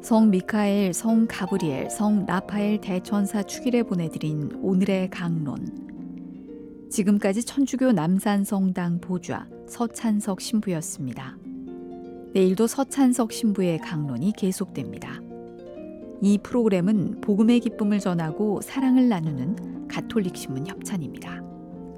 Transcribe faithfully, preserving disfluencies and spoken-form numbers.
성 미카엘, 성 가브리엘, 성 라파엘 대천사 축일에 보내드린 오늘의 강론. 지금까지 천주교 남산성당 보좌 서찬석 신부였습니다. 내일도 서찬석 신부의 강론이 계속됩니다. 이 프로그램은 복음의 기쁨을 전하고 사랑을 나누는 가톨릭 신문 협찬입니다.